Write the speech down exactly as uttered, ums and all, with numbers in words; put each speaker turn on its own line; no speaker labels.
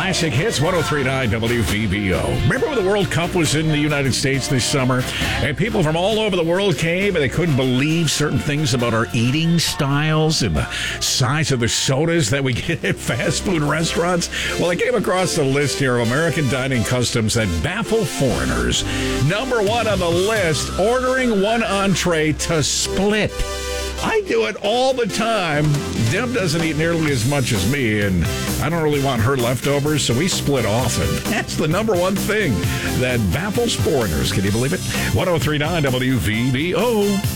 Classic Hits, one oh three point nine W V B O. Remember when the World Cup was in the United States this summer? And people from all over the world came and they couldn't believe certain things about our eating styles and the size of the sodas that we get at fast food restaurants. Well, I came across the list here of American dining customs that baffle foreigners. Number one on the list, ordering one entree to split. I do it all the time. Deb doesn't eat nearly as much as me, and I don't really want her leftovers, so we split often. That's the number one thing that baffles foreigners. Can you believe it? one oh three point nine W V B O.